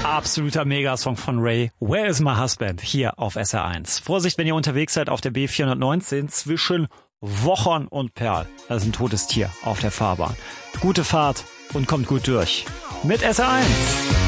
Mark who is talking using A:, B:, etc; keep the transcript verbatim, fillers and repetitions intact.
A: Absoluter Megasong von Ray. Where is my husband? Hier auf S R eins. Vorsicht, wenn ihr unterwegs seid auf der B vierhundertneunzehn zwischen Wochern und Perl. Da ist ein totes Tier auf der Fahrbahn. Gute Fahrt und kommt gut durch. Mit S R eins.